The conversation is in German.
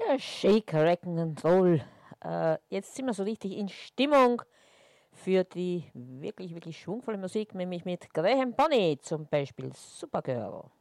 Shake, Rock'n'Roll. Jetzt sind wir so richtig in Stimmung für die wirklich, wirklich schwungvolle Musik, nämlich mit Graham Bonnet zum Beispiel, Supergirl.